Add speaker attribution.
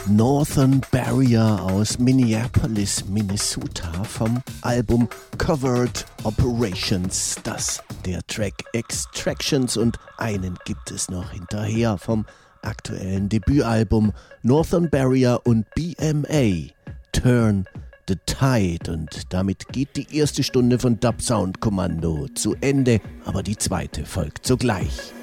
Speaker 1: Northern Barrier aus Minneapolis, Minnesota vom Album Covered Operations. Das der Track Extractions und einen gibt es noch hinterher vom aktuellen Debütalbum Northern Barrier und BMA Turn the Tide. Und damit geht die erste Stunde von Dub Sound Kommando zu Ende, aber die zweite folgt sogleich.